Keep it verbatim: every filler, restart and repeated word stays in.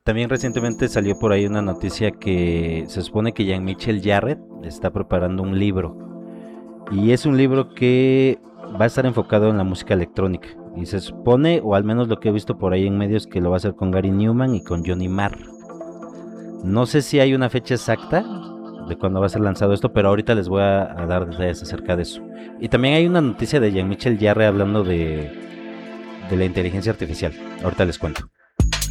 También recientemente salió por ahí una noticia que se supone que Jean-Michel Jarre está preparando un libro. Y es un libro que va a estar enfocado en la música electrónica. Y se supone, o al menos lo que he visto por ahí en medios, que lo va a hacer con Gary Newman y con Johnny Marr. No sé si hay una fecha exacta de cuándo va a ser lanzado esto, pero ahorita les voy a, a dar detalles acerca de eso. Y también hay una noticia de Jean-Michel Jarre hablando de, de la inteligencia artificial. Ahorita les cuento.